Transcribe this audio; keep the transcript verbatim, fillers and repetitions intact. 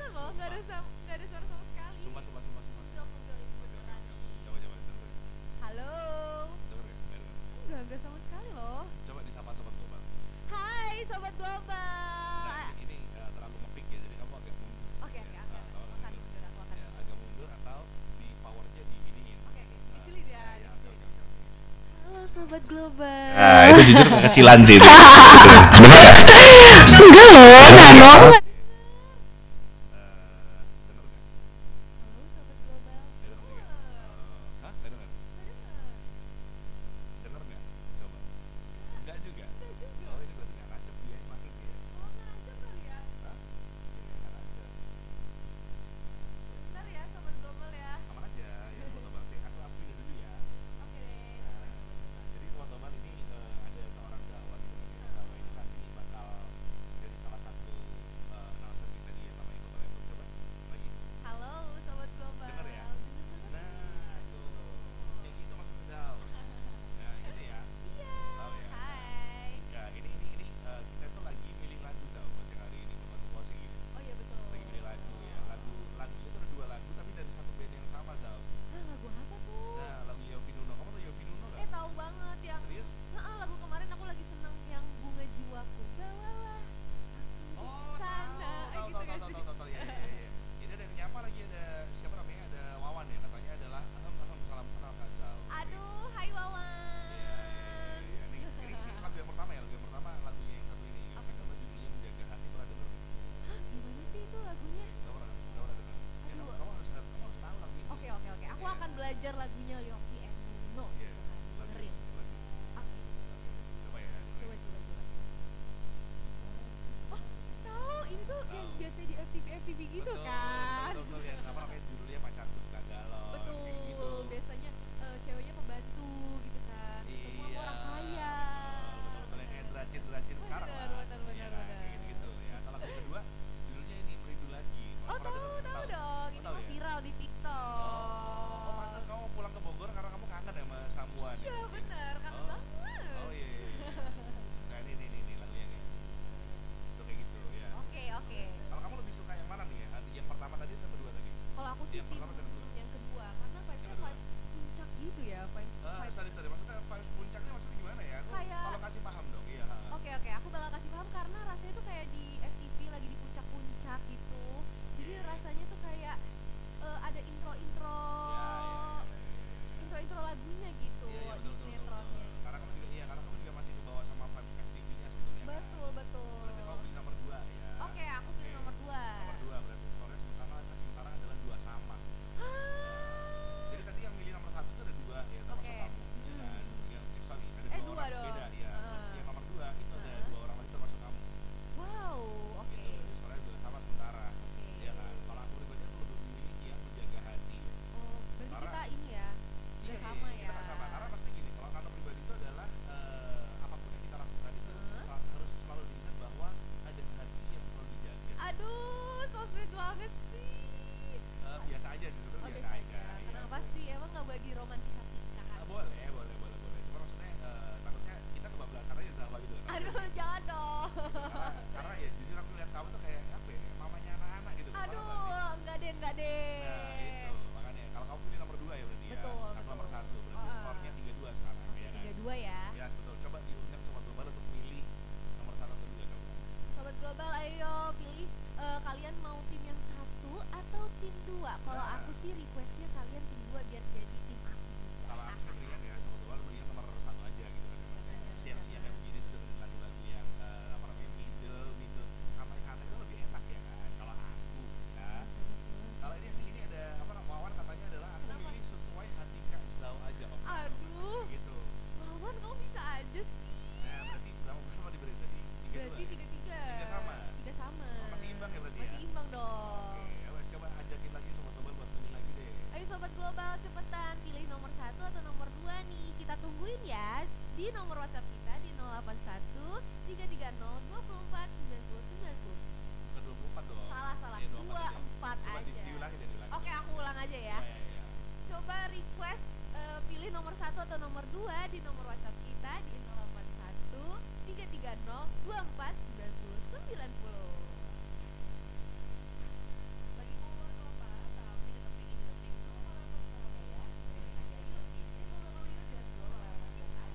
beneran loh, nggak ada sam- nggak ada suara sama sekali. Sumpah, sumpah, sumpah, sumpah. Enggak, kok enggak, ini Oke, oke, beneran oke. nih. Coba, coba, denger. Halo. Denger ya? Nggak denger. Enggak, enggak sama sekali loh. Coba disapa sobat global. Hai sobat global. Nah, ini, ini uh, terlalu ngepick ya, jadi kamu agak mundur. Oke, oke, Ya, oke. uh, Aku kalau akan mundur. mundur, aku akan Ya, mundur. agak mundur atau di powernya di iniin. Oke, oke. Nah, Dikecilin ya, ya, ya, oke, dikecilin. oke, oke, oke. Halo sobat global. Nah, itu jujur kekecilan sih itu. Enggak loh, enggak dong. Eh, denger nggak? Halo sobat global. Ya, denger nggak? Wah, Eh, hah? Nggak denger? nggak denger. Denger nggak? Coba. Enggak juga? Nggak juga. Oh, ini berarti nggak nancep dia, makin dia. Oh, nggak aja kali ya. Hah? Iya, nggak nancep. Bentar ya sobat global ya. Aman aja, ya sobat global sih. Aku upload dulu ya. Oke deh. Nah, nah, jadi sobat global ini eh, ada seorang Jawa gitu kan ya. Jawa ini nanti bakal jadi salah satu eh, announcer kita di Taman Eco Travel. Coba lagi. Halo sobat global. Denger ya? Denger banget Nah, nih. tuh. Yang itu maksudnya Jawa. Nah, gitu ya. Iya. Tahu ya? Hai. Ya, ini ini ini eh, kita tuh lagi milih lagu tau buat yang hari ini buat closing ini. Oh iya betul. Lagi milih lagu ya. Lagu lagu itu ada dua lagu tapi dari satu band yang sama, Zal. Hah, lagu apa tuh? Nah, lagu Yovie Nuno. Kamu tau Yovie Nuno Eh gak? tahu banget yang Serius? Heeh, lagu kemarin aku lagi seneng yang Bunga Jiwaku. Bawalah aku di Oh, sana. tahu, Eh, tahu, gitu tahu, nggak tahu, sih? tahu, tahu, tahu, ya, ya, ya, ya. Ini ada yang nyapa lagi, ada siapa namanya? Ada Wawan ya, katanya adalah ahem ahem salam kenal Kak Zal. Aduh, hai Iya, Wawan. iya, iya, iya. Ini, ini, ini lagu yang pertama ya, lagu yang pertama lagunya yang satu ini. Apa Yovie tuh? Nuno judulnya Menjaga Hati, pernah denger? Hah, gimana sih itu lagunya? Gak pernah, gak pernah denger. Ya, kamu, Aduh. kamu harus, kamu harus tahu lagu ini. Oke, oke, oke. Aku Iya. akan belajar lagunya Yovie and Nuno Iya, gitu kan. lagu, Dengerin. lagu. Oke, Coba ya. coba coba coba. Oh, tahu ini tuh yang Tahu. biasa di F T V F T V gitu Betul, kan. betul, betul, yang apa namanya judulnya Pacarku Tukang Galon. Betul, Kayak gitu. biasanya eh, ceweknya pembantu gitu kan. Semua Iya, orang kaya. betul-betul yang kayak derajin-derajin sekarang Benar, lah. benar, benar, Iya kan, benar. kayak gitu-gitu ya. Kalau lagu kedua judulnya ini Merindu Lagi. Kamu Oh pernah tahu denger? tahu dong, ini tahu mah ya? viral di Oh, TikTok. oh pantas kamu mau pulang ke Bogor karena kamu kangen ya sama Samuan. Iya benar, kangen Oh. banget. Oh iya, iya, iya. Nah ini, ini, ini, ini lagunya nih. Tuh kayak gitu ya. Oke oke. Kalau kamu lebih suka yang mana nih ya? Yang pertama tadi atau yang kedua tadi? Kalau aku sih Yang tim pertama atau yang kedua? yang kedua, karena vibesnya Yang kedua. vibes puncak gitu ya, vibes Ah, vibes. sorry, sorry. Maksudnya vibes puncaknya maksudnya gimana ya? Aku Kayak- kalau kasih paham dong. Iya. ha. Oke oke, aku bakal kasih paham karena rasanya tuh kayak di F T V lagi di puncak-puncak gitu. Jadi Oke. rasanya tuh kayak eh, ada intro-intro, Ya, ya, ya, ya, ya, ya. intro-intro lagunya gitu Iya, iya, di betul, betul, betul, sinetronnya. betul. Karena kamu juga iya, karena kamu juga masih kebawa sama vibes F T V-nya sebetulnya kan. Betul betul. Berarti kamu pilih nomor dua ya. Oke, aku pilih Oke. nomor dua. Nomor dua berarti skornya sementara sementara adalah dua sama. Hah. Jadi tadi yang milih nomor satu itu ada dua ya termasuk Oke. kamu. Ya Hmm. kan? Yang eh, sorry ada Eh, dua, dua orang dong. beda ya. Terus Heeh. yang nomor dua itu ada Heeh. dua orang lagi termasuk kamu. Wow, oke. Gitu. Jadi skornya dua sama sementara. Oke. Ya kan? Kalau aku pribadi aku lebih memilih yang menjaga hati. Oh, berarti Karena- kita ini ya, Iya, udah iya, sama iya, ya. kita nggak sama karena pasti gini kalau kata pribadi itu adalah eh, apapun yang kita lakukan itu Heeh. sel- harus selalu diingat bahwa ada hati yang selalu dijaga. Aduh, so sweet banget sih. Eh, biasa aja sih Oh, sebenarnya biasa aja. iya. Kenapa sih? Emang nggak bagi romantisasikan? Eh, boleh, boleh, boleh, boleh. Cuma maksudnya eh, takutnya kita kebablasan aja sama gitu kan. Aduh, jangan dong. Karena, karena ya jujur aku lihat kamu tuh kayak apa ya, mamanya anak-anak gitu. Paham nggak sih? Aduh, enggak deh, enggak deh. Nah itu makanya kalau kamu pilih nomor dua ya berarti ya. Betul, Aku betul. nomor satu berarti Oh, skornya tiga dua sekarang. Oke, Ya kan? tiga dua ya. Ya betul. Coba diundang sobat global untuk milih nomor satu atau dua coba. Sobat global, ayo pilih eh, kalian mau tim yang satu atau tim dua. Kalau Nah. aku sih requestnya kalian tim dua biar jadi tim aku juga. Kalau aku sih mendingan ya sobat global mendingan nomor satu aja gitu kan. Benar, Siang-siang benar. kayak begini tuh dengerin lagu-lagu yang eh, apa namanya middle middle sampai sana itu lebih enak ya kan. Kalau aku ya. Kalau ini ini ada apa namanya Wawan katanya adalah aku Kenapa? milih sesuai hati Kak Zau aja om. Aduh. Gitu. Wawan, kamu bisa aja sih. Nah berarti berapa berapa diberi tadi? Tiga Berarti dua. tiga tiga. Tiga sama? Tiga sama. Oh, masih imbang ya berarti ya? Masih imbang dong. Oke, ya wes coba ajakin lagi sobat global buat milih lagi deh. Ayo sobat global, cepetan pilih nomor satu atau nomor dua nih. Kita tungguin ya di nomor WhatsApp kita di nol delapan satu tiga tiga nol dua empat sembilan nol sembilan nol. Bukan dua puluh empat dong. Salah salah, Iya, dua dua puluh empat aja. empat Coba di, aja. diulangi deh, diulangi. Oke, aku ulang aja ya. Ya, ya, ya. Coba request eh, pilih nomor satu atau nomor dua di nomor WhatsApp kita di nol delapan satu tiga tiga nol dua empat sembilan nol sembilan nol.